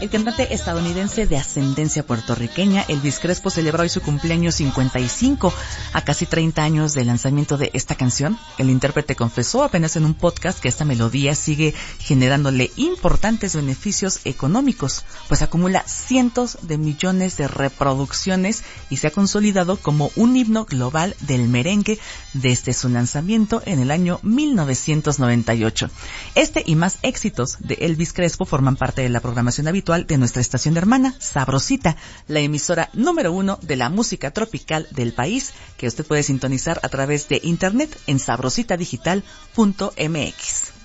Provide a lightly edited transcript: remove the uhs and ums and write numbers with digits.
El cantante estadounidense de ascendencia puertorriqueña, Elvis Crespo, celebra hoy su cumpleaños 55. A casi 30 años del lanzamiento de esta canción, el intérprete confesó apenas en un podcast que esta melodía sigue generándole importantes beneficios económicos, pues acumula cientos de millones de reproducciones y se ha consolidado como un himno global del merengue desde su lanzamiento en el año 1998. Este y más éxitos de Elvis Crespo forman parte de la programación habitual de nuestra estación hermana, Sabrosita, la emisora número 1 de la música tropical del país, que usted puede sintonizar a través de internet en sabrositadigital.mx.